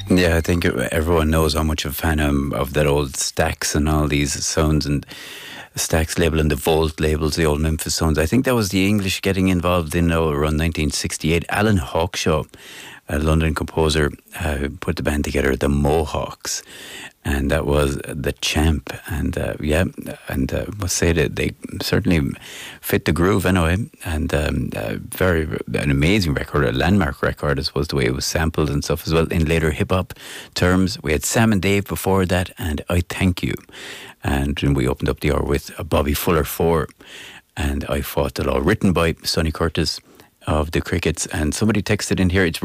Yeah, I think everyone knows how much of a fan I am of that old Stax and all these sounds, and Stax label and the Volt labels, the old Memphis sounds. I think that was the English getting involved in around 1968. Alan Hawkshaw, a London composer, put the band together, the Mohawks, and that was the Champ. And must say that they certainly fit the groove anyway. And an amazing record, a landmark record, I suppose, the way it was sampled and stuff as well in later hip hop terms. We had Sam and Dave before that, and I Thank You. And then we opened up the hour with Bobby Fuller 4 and I Fought the Law, written by Sonny Curtis of the Crickets. And somebody texted in here, it's